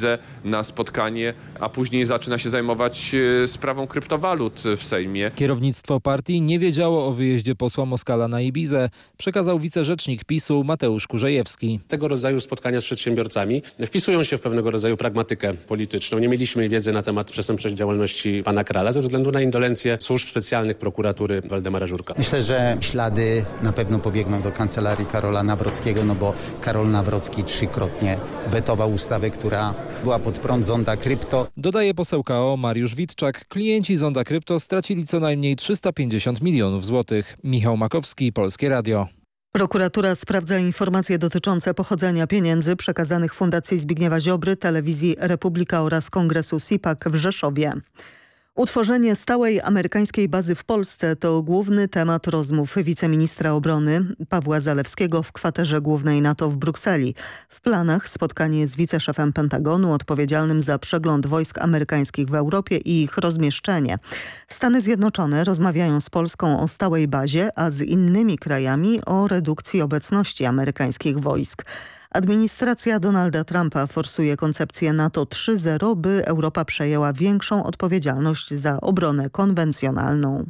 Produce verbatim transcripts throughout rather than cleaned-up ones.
wizę na spotkanie, a później zaczyna się zajmować sprawą kryptowalut w Sejmie. Kierownictwo partii nie wiedziało o wyjeździe posła Moskala na Ibizę, przekazał wicerzecznik PiSu Mateusz Kurzejewski. Tego rodzaju spotkania z przedsiębiorcami wpisują się w pewnego rodzaju pragmatykę polityczną. Nie mieliśmy wiedzy na temat przestępczej działalności pana Krala ze względu na indolencję służb specjalnych prokuratury Waldemara Żurka. Myślę, że ślady na pewno pobiegną do kancelarii Karola Nawrockiego, no bo Karol Nawrocki trzykrotnie wetował ustawę, która była pod prąd Zonda Krypto. Dodaje poseł K O Mariusz Witczak. Klienci Zonda Krypto stracili co najmniej trzysta pięćdziesiąt milionów złotych. Michał Makowski, Polskie Radio. Prokuratura sprawdza informacje dotyczące pochodzenia pieniędzy przekazanych Fundacji Zbigniewa Ziobry, Telewizji Republika oraz Kongresu SIPAC w Rzeszowie. Utworzenie stałej amerykańskiej bazy w Polsce to główny temat rozmów wiceministra obrony Pawła Zalewskiego w kwaterze głównej NATO w Brukseli. W planach spotkanie z wiceszefem Pentagonu odpowiedzialnym za przegląd wojsk amerykańskich w Europie i ich rozmieszczenie. Stany Zjednoczone rozmawiają z Polską o stałej bazie, a z innymi krajami o redukcji obecności amerykańskich wojsk. Administracja Donalda Trumpa forsuje koncepcję NATO trzy zero, by Europa przejęła większą odpowiedzialność za obronę konwencjonalną.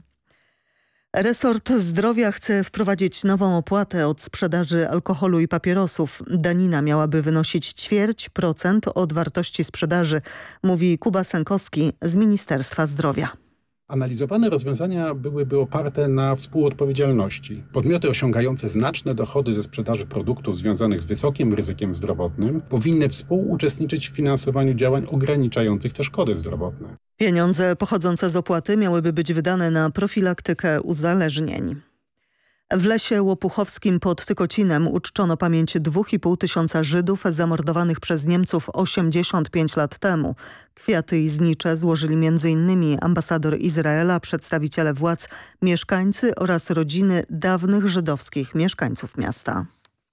Resort Zdrowia chce wprowadzić nową opłatę od sprzedaży alkoholu i papierosów. Danina miałaby wynosić ćwierć procent od wartości sprzedaży, mówi Kuba Sękowski z Ministerstwa Zdrowia. Analizowane rozwiązania byłyby oparte na współodpowiedzialności. Podmioty osiągające znaczne dochody ze sprzedaży produktów związanych z wysokim ryzykiem zdrowotnym powinny współuczestniczyć w finansowaniu działań ograniczających te szkody zdrowotne. Pieniądze pochodzące z opłaty miałyby być wydane na profilaktykę uzależnień. W Lesie Łopuchowskim pod Tykocinem uczczono pamięć dwóch i pół tysiąca Żydów zamordowanych przez Niemców osiemdziesiąt pięć lat temu. Kwiaty i znicze złożyli między innymi ambasador Izraela, przedstawiciele władz, mieszkańcy oraz rodziny dawnych żydowskich mieszkańców miasta.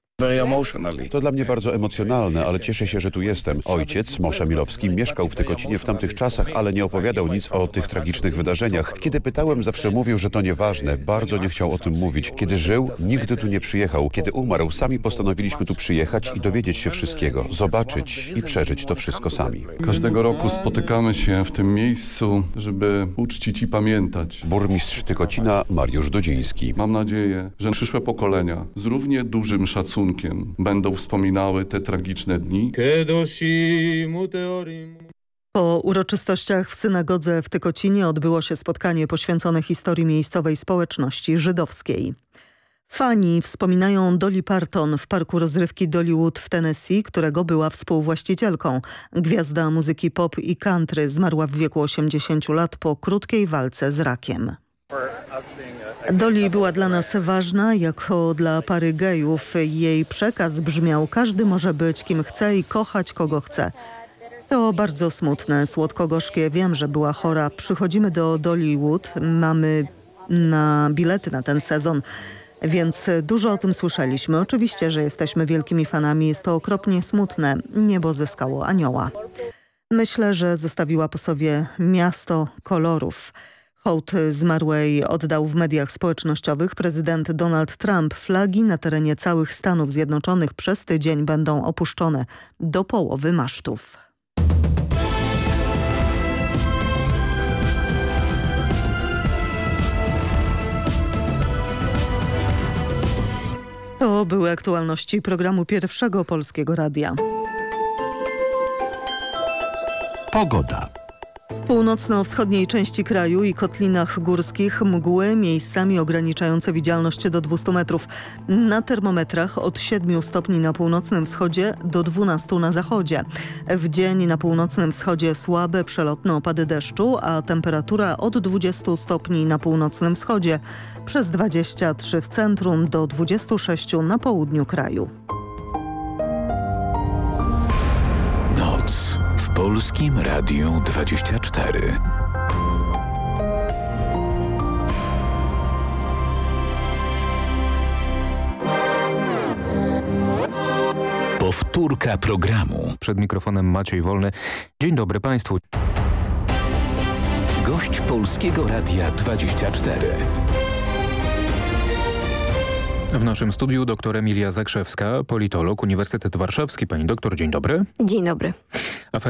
To dla mnie bardzo emocjonalne, ale cieszę się, że tu jestem. Ojciec, Moshe Milowski, mieszkał w Tykocinie w tamtych czasach, ale nie opowiadał nic o tych tragicznych wydarzeniach. Kiedy pytałem, zawsze mówił, że to nieważne. Bardzo nie chciał o tym mówić. Kiedy żył, nigdy tu nie przyjechał. Kiedy umarł, sami postanowiliśmy tu przyjechać i dowiedzieć się wszystkiego, zobaczyć i przeżyć to wszystko sami. Każdego roku spotykamy się w tym miejscu, żeby uczcić i pamiętać. Burmistrz Tykocina Mariusz Dodziński. Mam nadzieję, że przyszłe pokolenia z równie dużym szacunkiem będą wspominały te tragiczne dni. Po uroczystościach w synagodze w Tykocinie odbyło się spotkanie poświęcone historii miejscowej społeczności żydowskiej. Fani wspominają Dolly Parton w parku rozrywki Dollywood w Tennessee, którego była współwłaścicielką. Gwiazda muzyki pop i country zmarła w wieku osiemdziesięciu lat po krótkiej walce z rakiem. Dolly była dla nas ważna jako dla pary gejów. Jej przekaz brzmiał: każdy może być kim chce i kochać kogo chce. To bardzo smutne, słodko-gorzkie. Wiem, że była chora. Przychodzimy do Dollywood, mamy na bilety na ten sezon, więc dużo o tym słyszeliśmy. Oczywiście, że jesteśmy wielkimi fanami. Jest to okropnie smutne. Niebo zyskało anioła. Myślę, że zostawiła po sobie miasto kolorów. Hołd zmarłej oddał w mediach społecznościowych prezydent Donald Trump. Flagi na terenie całych Stanów Zjednoczonych przez tydzień będą opuszczone do połowy masztów. To były aktualności programu Pierwszego Polskiego Radia. Pogoda. W północno-wschodniej części kraju i kotlinach górskich mgły, miejscami ograniczające widzialność do dwustu metrów. Na termometrach od siedmiu stopni na północnym wschodzie do dwunastu na zachodzie. W dzień na północnym wschodzie słabe przelotne opady deszczu, a temperatura od dwudziestu stopni na północnym wschodzie, przez dwadzieścia trzy w centrum do dwudziestu sześciu na południu kraju. Noc w Polskim Radiu dwadzieścia cztery. Powtórka programu. Przed mikrofonem Maciej Wolny. Dzień dobry Państwu. Gość Polskiego Radia dwadzieścia cztery. W naszym studiu dr Emilia Zakrzewska, politolog, Uniwersytet Warszawski. Pani doktor, dzień dobry. Dzień dobry.